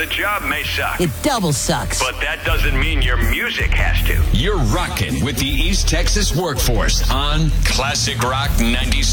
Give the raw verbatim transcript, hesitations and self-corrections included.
job may suck. It double sucks. But that doesn't mean your music has to. You're rocking with the East Texas Workforce on Classic Rock ninety-seven.